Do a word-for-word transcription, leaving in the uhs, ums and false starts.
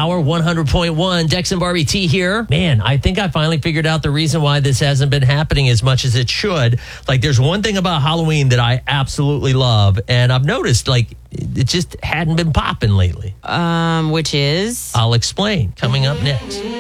Hour, one hundred point one. Dex and Barbie T here. Man, I think I finally figured out the reason why this hasn't been happening as much as it should. Like, there's one thing about Halloween that I absolutely love, and I've noticed, like, it just hadn't been popping lately. Um, which is? I'll explain coming up next.